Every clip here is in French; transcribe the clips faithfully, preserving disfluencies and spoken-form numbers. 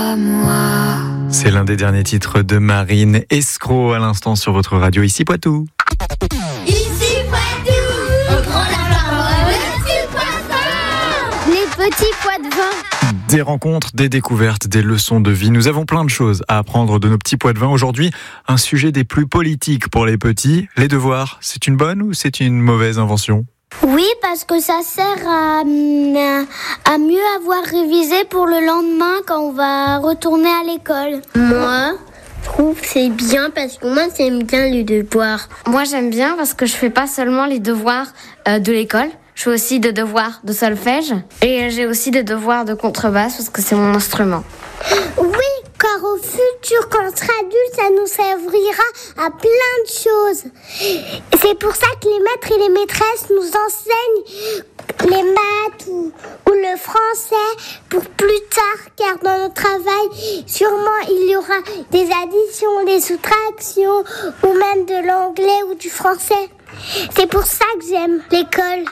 à moi. C'est l'un des derniers titres de Marine. Escroc à l'instant sur votre radio, ici Poitou. Ici Poitou, on prend la parole, le petit poisson. Les petits pois de vin. Des rencontres, des découvertes, des leçons de vie. Nous avons plein de choses à apprendre de nos petits pois de vin. Aujourd'hui, un sujet des plus politiques pour les petits. Les devoirs, c'est une bonne ou c'est une mauvaise invention ? Oui, parce que ça sert à, à mieux avoir révisé pour le lendemain quand on va retourner à l'école. Moi, je trouve que c'est bien parce que moi, j'aime bien les devoirs. Moi, j'aime bien parce que je fais pas seulement les devoirs euh, de l'école. Je fais aussi des devoirs de solfège et j'ai aussi des devoirs de contrebasse parce que c'est mon instrument. Oui, car au futur, quand on sera adulte, ça nous servira à plein de choses. C'est pour ça que les maîtres et les maîtresses nous enseignent les maths ou, ou le français pour plus tard, car dans notre travail, sûrement il y aura des additions, des soustractions ou même de l'anglais ou du français. C'est pour ça que j'aime l'école.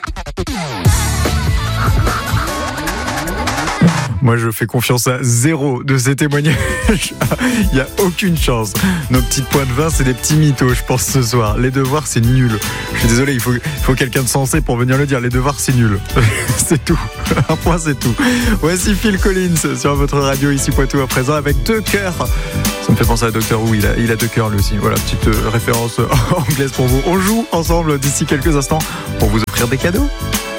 Moi, je fais confiance à zéro de ces témoignages. Il n'y a aucune chance. Nos petites pois de vin, c'est des petits mythos, je pense, ce soir. Les devoirs, c'est nul. Je suis désolé, il faut, il faut quelqu'un de sensé pour venir le dire. Les devoirs, c'est nul. C'est tout. Un point, c'est tout. Voici Phil Collins sur votre radio, ici Poitou, à présent, avec deux cœurs. Ça me fait penser à Doctor Who, il a, il a deux cœurs, lui aussi. Voilà, petite euh, référence anglaise pour vous. On joue ensemble d'ici quelques instants pour vous offrir des cadeaux.